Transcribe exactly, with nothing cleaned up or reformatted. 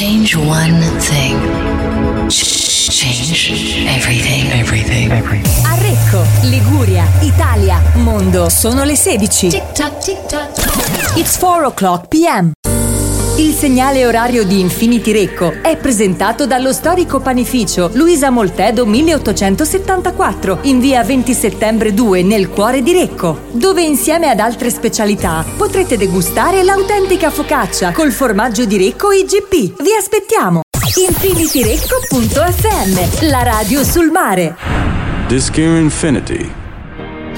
Change one thing. Change everything. Everything. Everything. A Recco, Liguria, Italia, mondo. Sono le sedici. Tic tac, tic tac. It's four o'clock p m. Il segnale orario di Infinity Recco è presentato dallo storico panificio Luisa Moltedo milleottocentosettantaquattro in via venti settembre due nel cuore di Recco, dove insieme ad altre specialità potrete degustare l'autentica focaccia col formaggio di Recco I G P. Vi aspettiamo! infinityrecco punto f m, la radio sul mare. Disc Infinity.